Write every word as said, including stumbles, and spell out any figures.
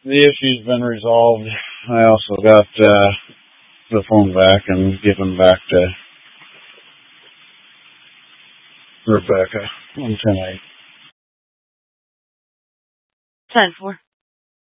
the issue's been resolved. I also got uh, the phone back and given back to Rebecca on ten eight. ten four.